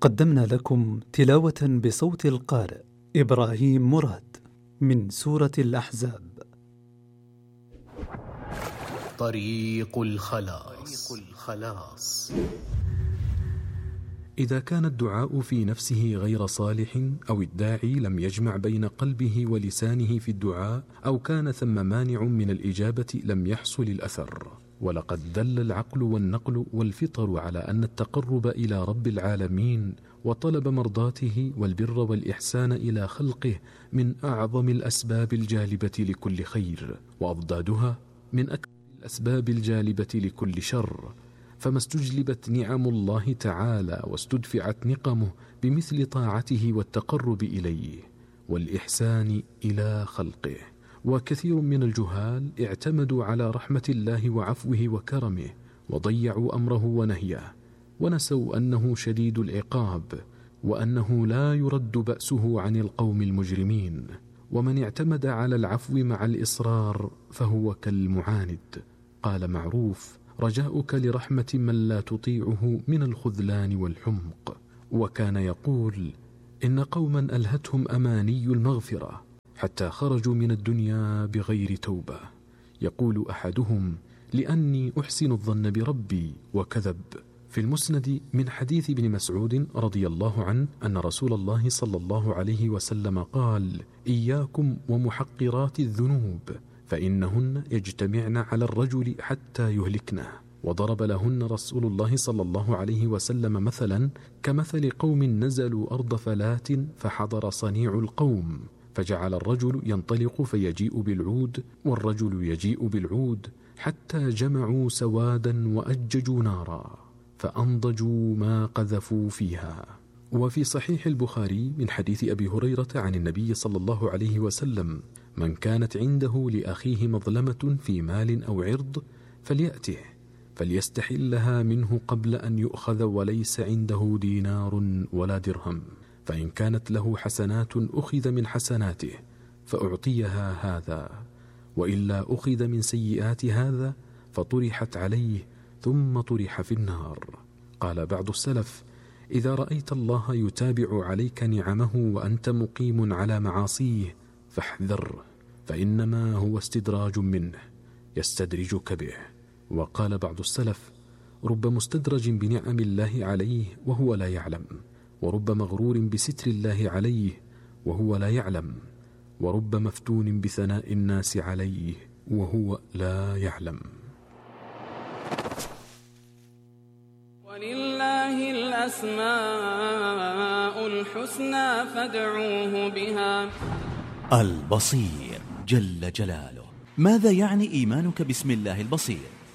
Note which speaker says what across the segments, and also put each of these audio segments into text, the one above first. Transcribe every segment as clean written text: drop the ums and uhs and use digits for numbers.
Speaker 1: قدمنا لكم تلاوة بصوت القارئ إبراهيم مراد من سورة الأحزاب.
Speaker 2: طريق الخلاص.
Speaker 3: إذا كان الدعاء في نفسه غير صالح، أو الداعي لم يجمع بين قلبه ولسانه في الدعاء، أو كان ثم مانع من الإجابة، لم يحصل الأثر. ولقد دل العقل والنقل والفطر على أن التقرب إلى رب العالمين وطلب مرضاته والبر والإحسان إلى خلقه من أعظم الأسباب الجالبة لكل خير، وأضدادها من أكبر الأسباب الجالبة لكل شر. فما استجلبت نعم الله تعالى واستدفعت نقمه بمثل طاعته والتقرب إليه والإحسان إلى خلقه. وكثير من الجهال اعتمدوا على رحمة الله وعفوه وكرمه، وضيعوا أمره ونهيه، ونسوا أنه شديد العقاب، وأنه لا يرد بأسه عن القوم المجرمين. ومن اعتمد على العفو مع الإصرار فهو كالمعاند. قال معروف: رجاؤك لرحمة من لا تطيعه من الخذلان والحمق. وكان يقول: إن قوما ألهتهم أماني المغفرة حتى خرجوا من الدنيا بغير توبة. يقول أحدهم: لأني أحسن الظن بربي، وكذب. في المسند من حديث ابن مسعود رضي الله عنه أن رسول الله صلى الله عليه وسلم قال: إياكم ومحقرات الذنوب، فإنهن يجتمعن على الرجل حتى يهلكنه. وضرب لهن رسول الله صلى الله عليه وسلم مثلا كمثل قوم نزلوا أرض فلات فحضر صنيع القوم، فجعل الرجل ينطلق فيجيء بالعود، والرجل يجيء بالعود، حتى جمعوا سوادا وأججوا نارا فأنضجوا ما قذفوا فيها. وفي صحيح البخاري من حديث أبي هريرة عن النبي صلى الله عليه وسلم: من كانت عنده لأخيه مظلمة في مال أو عرض فليأته فليستحلها منه قبل أن يؤخذ وليس عنده دينار ولا درهم، فإن كانت له حسنات أخذ من حسناته فأعطيها هذا، وإلا أخذ من سيئات هذا فطرحت عليه ثم طرح في النار. قال بعض السلف: إذا رأيت الله يتابع عليك نعمه وأنت مقيم على معاصيه فاحذر، فإنما هو استدراج منه يستدرجك به. وقال بعض السلف: رب مستدرج بنعم الله عليه وهو لا يعلم، ورب مغرور بستر الله عليه وهو لا يعلم، ورب مفتون بثناء الناس عليه وهو لا يعلم.
Speaker 4: ولله الأسماء الحسنى فادعوه بها.
Speaker 5: البصير جل جلاله. ماذا يعني إيمانك باسم الله البصير؟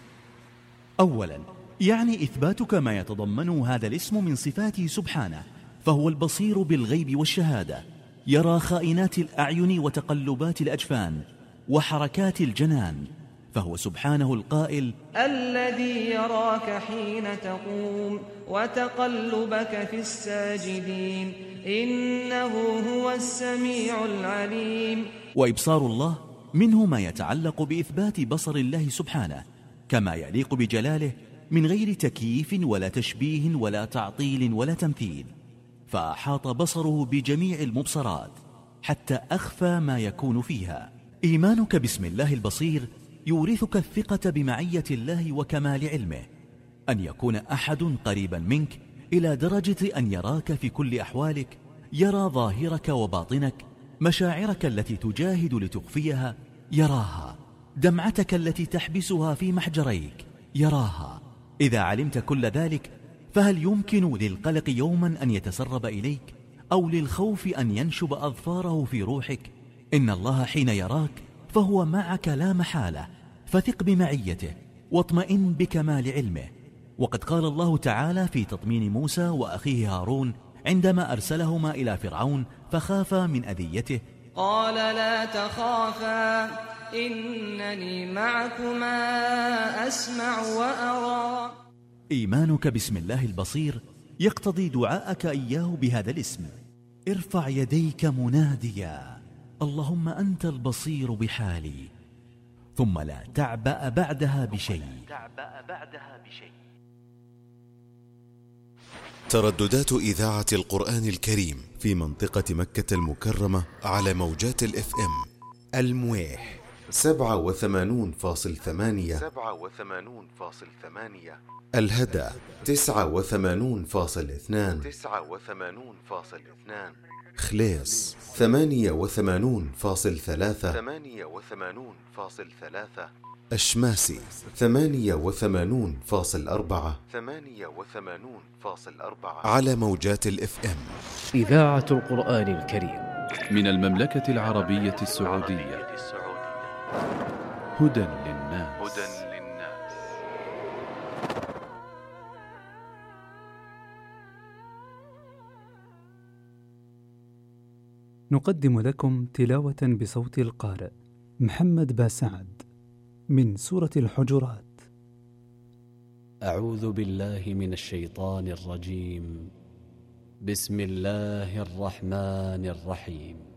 Speaker 5: أولا، يعني إثباتك ما يتضمنه هذا الاسم من صفاته سبحانه، فهو البصير بالغيب والشهادة، يرى خائنات الأعين وتقلبات الأجفان وحركات الجنان، فهو سبحانه القائل:
Speaker 6: الذي يراك حين تقوم وتقلبك في الساجدين إنه هو السميع العليم.
Speaker 5: وإبصار الله منه ما يتعلق بإثبات بصر الله سبحانه كما يليق بجلاله، من غير تكييف ولا تشبيه ولا تعطيل ولا تمثيل، فأحاط بصره بجميع المبصرات حتى أخفى ما يكون فيها. إيمانك باسم الله البصير يورثك الثقة بمعية الله وكمال علمه، أن يكون أحد قريبا منك إلى درجة أن يراك في كل أحوالك، يرى ظاهرك وباطنك، مشاعرك التي تجاهد لتخفيها يراها، دمعتك التي تحبسها في محجريك يراها. إذا علمت كل ذلك فهل يمكن للقلق يوما أن يتسرب إليك، أو للخوف أن ينشب أظفاره في روحك؟ إن الله حين يراك فهو معك لا محالة، فثق بمعيته واطمئن بكمال علمه. وقد قال الله تعالى في تطمين موسى وأخيه هارون عندما أرسلهما إلى فرعون فخافا من أذيته:
Speaker 6: قال لا تخافا إنني معكما أسمع وأرى.
Speaker 5: إيمانك باسم الله البصير يقتضي دعاءك إياه بهذا الاسم. ارفع يديك مناديا: اللهم أنت البصير بحالي، ثم لا تعبأ بعدها بشيء.
Speaker 7: ترددات إذاعة القرآن الكريم في منطقة مكة المكرمة على موجات الFM: المويح 87.8، الهدى 89.2، خليص 88.3، أشماسي 88.4 على موجات الFM.
Speaker 2: إذاعة القرآن الكريم
Speaker 8: من المملكة العربية السعودية. هدى للناس.
Speaker 1: نقدم لكم تلاوة بصوت القارئ محمد باسعد من سورة الحجرات.
Speaker 9: أعوذ بالله من الشيطان الرجيم. بسم الله الرحمن الرحيم.